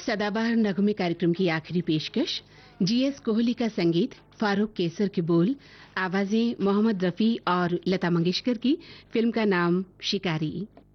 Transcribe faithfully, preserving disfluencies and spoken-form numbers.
सदाबहार नगमे कार्यक्रम की आखिरी पेशकश जीएस कोहली का संगीत, फारूक केसर के बोल, आवाजें मोहम्मद रफी और लता मंगेशकर की। फिल्म का नाम शिकारी।